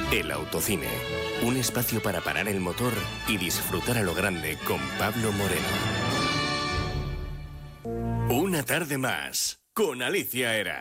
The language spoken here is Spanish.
El Autocine. Un espacio para parar el motor y disfrutar a lo grande con Pablo Moreno. Una tarde más con Alicia Era.